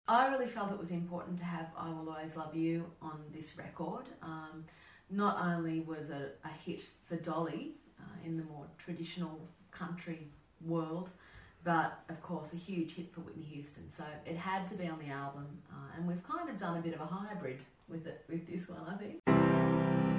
I really felt it was important to have I Will Always Love You on this record. Not only was it a hit for Dolly in the more traditional country world, but of course a huge hit for Whitney Houston. So it had to be on the album, and we've kind of done a bit of a hybrid with this one, I think.